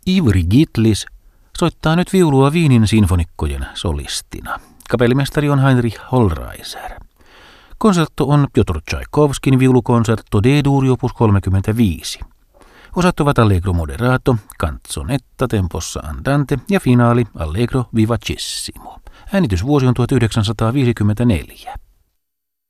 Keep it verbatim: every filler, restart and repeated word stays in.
Ivry Gitlis soittaa nyt viulua Wienin sinfonikkojen solistina. Kapellimestari on Heinrich Hollreiser. Konsertto on Pjotr Tchaikovskin viulukonsertto D-dur opus kolmekymmentäviisi. Osat ovat Allegro moderato, canzonetta tempossa andante ja finaali Allegro vivacissimo. Äänitysvuosi on tuhatyhdeksänsataaviisikymmentäneljä.